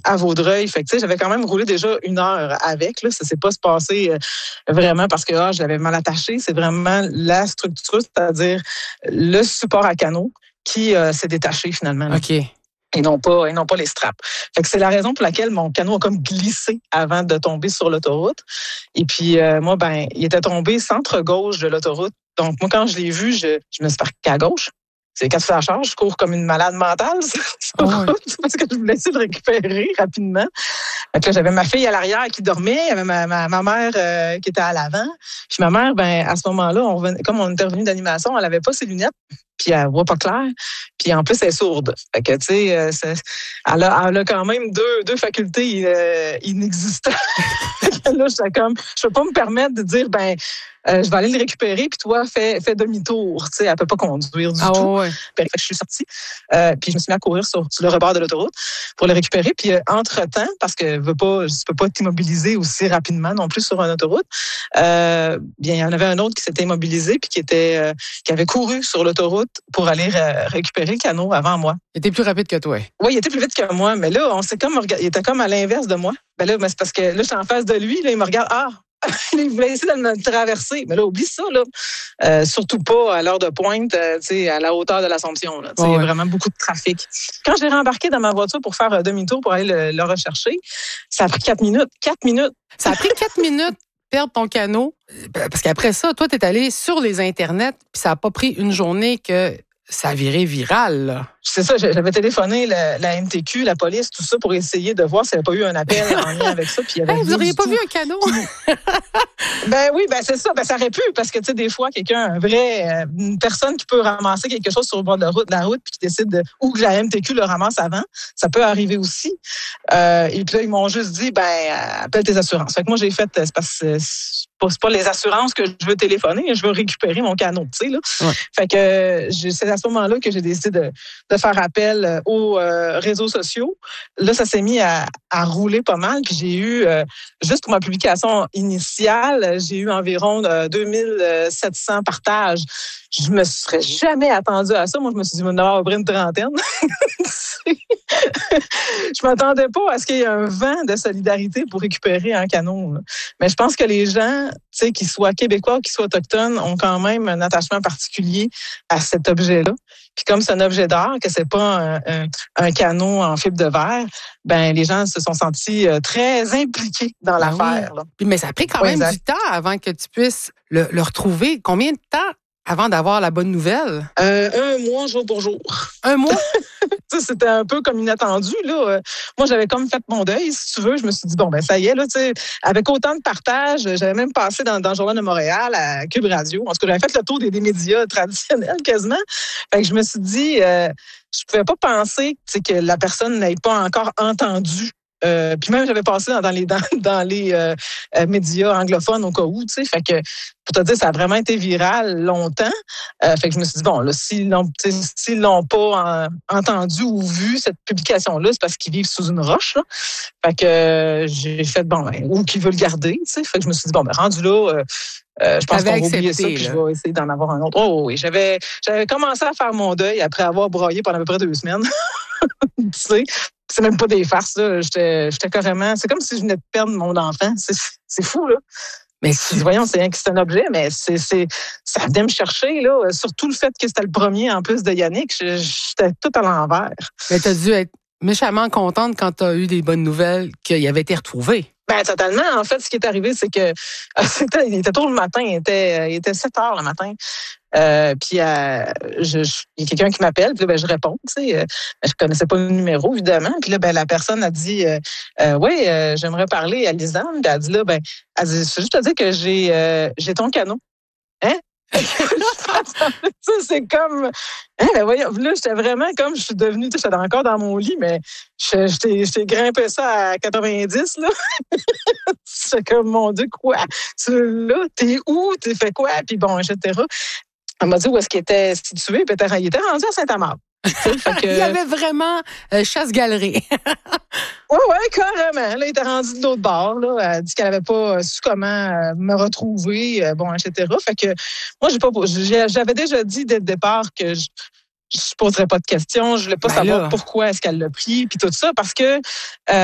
à Vaudreuil. Fait que, tu sais, j'avais quand même roulé déjà 1 heure avec. Là, ça s'est pas se passé vraiment parce que je l'avais mal attaché. C'est vraiment la structure, c'est-à-dire le support à canot qui s'est détaché finalement. Là. OK. Et non pas les straps. Fait que c'est la raison pour laquelle mon canot a comme glissé avant de tomber sur l'autoroute. Et puis moi, il était tombé centre-gauche de l'autoroute. Donc moi, quand je l'ai vu, je me suis parquée à gauche. C'est quand tu fais la charge, je cours comme une malade mentale sur route parce que je voulais essayer de le récupérer rapidement. Fait que là, j'avais ma fille à l'arrière qui dormait, il y avait ma mère qui était à l'avant. Puis ma mère, à ce moment-là, comme on était revenu d'animation, elle avait pas ses lunettes, puis elle voit pas clair. Puis en plus, elle est sourde. Fait que, tu sais, elle a quand même deux facultés inexistantes. Là, j'étais comme, je peux pas me permettre de dire, je vais aller le récupérer, puis toi, fais demi-tour. Tu sais, elle peut pas conduire du tout. Ouais. Fait que je suis sortie, puis je me suis mis à courir sur le rebord de l'autoroute pour le récupérer. Puis entre-temps, parce que je peux pas t'immobiliser aussi rapidement non plus sur une autoroute, il y en avait un autre qui s'était immobilisé puis qui avait couru sur l'autoroute pour aller récupérer le canot avant moi. Il était plus rapide que toi. Oui, il était plus vite que moi, mais là, il était comme à l'inverse de moi. Là, c'est parce que là, j'étais en face de lui, là, il me regarde, il voulait essayer de me traverser. Mais là, oublie ça, là. Surtout pas à l'heure de pointe, à la hauteur de l'Assomption. Là. Il y a vraiment beaucoup de trafic. Quand j'ai rembarqué dans ma voiture pour faire un demi-tour pour aller le rechercher, ça a pris 4 minutes. 4 minutes. Ça a pris 4 minutes perdre ton canot. Parce qu'après ça, toi, t'es allé sur les internets, puis ça n'a pas pris une journée que ça a viré viral, là. C'est ça, j'avais téléphoné la MTQ, la police, tout ça, pour essayer de voir s'il n'y avait pas eu un appel en lien avec ça. Puis vous n'auriez pas vu un canot? Oui, c'est ça. Ça aurait pu, parce que, tu sais, des fois, une personne qui peut ramasser quelque chose sur le bord de la route, puis qui décide ou que la MTQ le ramasse avant, ça peut arriver aussi. Et puis là, ils m'ont juste dit, appelle tes assurances. Fait que moi, j'ai fait, c'est parce que c'est pas les assurances que je veux téléphoner, je veux récupérer mon canot, tu sais, là. Ouais. Fait que c'est à ce moment-là que j'ai décidé de faire appel aux réseaux sociaux. Là, ça s'est mis à rouler pas mal. Puis j'ai eu, juste pour ma publication initiale, j'ai eu environ 2700 partages. Je me serais jamais attendue à ça. Moi, je me suis dit, on va avoir une trentaine. Je m'attendais pas à ce qu'il y ait un vent de solidarité pour récupérer un canot. Là. Mais je pense que les gens, tu sais, qu'ils soient québécois ou qu'ils soient autochtones, ont quand même un attachement particulier à cet objet-là. Puis comme c'est un objet d'art, que c'est pas un canot en fibre de verre, les gens se sont sentis très impliqués dans l'affaire. Oui. Là. Mais ça a pris quand même du temps avant que tu puisses le retrouver. Combien de temps avant d'avoir la bonne nouvelle? 1 mois, jour pour jour. 1 mois? C'était un peu comme inattendu. Là. Moi, j'avais comme fait mon deuil, si tu veux. Je me suis dit, ça y est, là, avec autant de partage, j'avais même passé dans le Journal de Montréal, à Cube Radio. En tout cas, j'avais fait le tour des médias traditionnels quasiment. Fait que je me suis dit, je pouvais pas penser que la personne n'ait pas encore entendu. Puis même, j'avais passé dans les médias anglophones au cas où, tu sais. Fait que, pour te dire, ça a vraiment été viral longtemps. Fait que je me suis dit, s'ils l'ont pas entendu ou vu, cette publication-là, c'est parce qu'ils vivent sous une roche, là. Fait que j'ai fait, ou qu'ils veulent le garder, tu sais. Fait que je me suis dit, rendu là, je pense qu'on va oublier ça, puis je vais essayer d'en avoir un autre. Oh oui, j'avais commencé à faire mon deuil après avoir broyé pendant à peu près 2 semaines. Tu sais. C'est même pas des farces, là. J'étais carrément... C'est comme si je venais de perdre mon enfant. C'est fou, là. Mais voyons, c'est un objet, mais ça venait me chercher, là. Surtout le fait que c'était le premier, en plus de Yannick. J'étais tout à l'envers. Mais t'as dû être méchamment contente quand t'as eu des bonnes nouvelles qu'il avait été retrouvé. Totalement. En fait, ce qui est arrivé, c'est que il était tôt le matin. Il était 7 heures le matin. Puis il y a quelqu'un qui m'appelle, puis là, je réponds, tu sais, je connaissais pas le numéro évidemment, puis là la personne a dit j'aimerais parler à Lisanne, puis elle a dit là elle dit, je veux juste te dire que j'ai ton canot. Hein? C'est comme voyons, là j'étais vraiment comme je suis devenue, j'étais encore dans mon lit, mais j'étais grimpé ça à 90 là. C'est comme mon Dieu, quoi? Là, t'es où? T'es fait quoi? Puis etc. Elle m'a dit où est-ce qu'il était situé, puis il était rendu à Saint-Amand. Il y avait vraiment chasse-galerie. Oui, carrément. Là, il était rendu de l'autre bord. Là. Elle a dit qu'elle n'avait pas su comment me retrouver, etc. Fait que moi, j'avais déjà dit dès le départ que je ne poserais pas de questions. Je voulais pas savoir pourquoi est-ce qu'elle l'a pris, puis tout ça, parce que